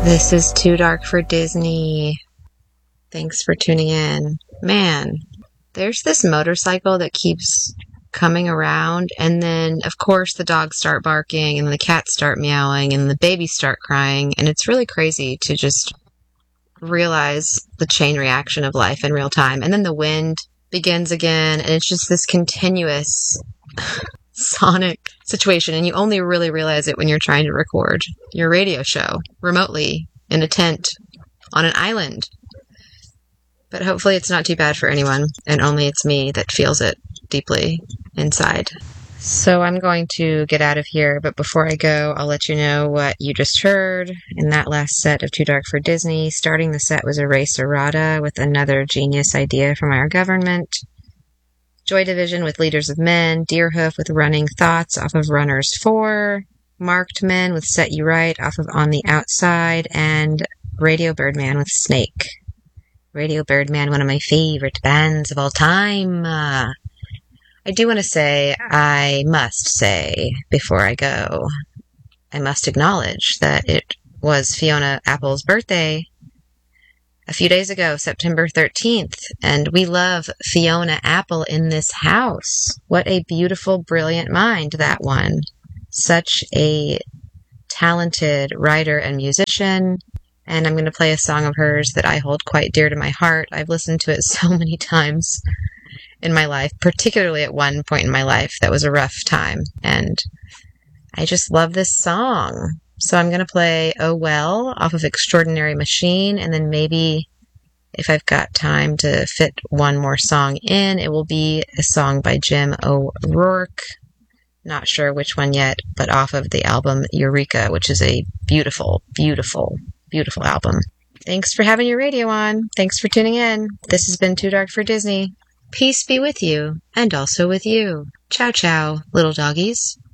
This is Too Dark for Disney. Thanks for tuning in. Man, there's this motorcycle that keeps coming around, and then, of course, the dogs start barking, and the cats start meowing, and the babies start crying, and it's really crazy to just realize the chain reaction of life in real time. And then the wind begins again, and it's just this continuous sonic situation, and you only really realize it when you're trying to record your radio show remotely in a tent on an island. But hopefully it's not too bad for anyone, and only it's me that feels it deeply inside. So I'm going to get out of here, but before I go, I'll let you know what you just heard in that last set of Too Dark for Disney. Starting the set was Erase Errata with another genius idea from our government. Joy Division with Leaders of Men, Deerhoof with Running Thoughts off of Runners 4, Marked Men with Set You Right off of On the Outside, and Radio Birdman with Snake. Radio Birdman, one of my favorite bands of all time. I do want to say, I must say, before I go, I must acknowledge that it was Fiona Apple's birthday a few days ago, September 13th, and we love Fiona Apple in this house. What a beautiful, brilliant mind, that one. Such a talented writer and musician, and I'm going to play a song of hers that I hold quite dear to my heart. I've listened to it so many times in my life, particularly at one point in my life that was a rough time, and I just love this song. So I'm going to play Oh Well off of Extraordinary Machine, and then maybe if I've got time to fit one more song in, it will be a song by Jim O'Rourke. Not sure which one yet, but off of the album Eureka, which is a beautiful, beautiful, beautiful album. Thanks for having your radio on. Thanks for tuning in. This has been Too Dark for Disney. Peace be with you, and also with you. Ciao, ciao, little doggies.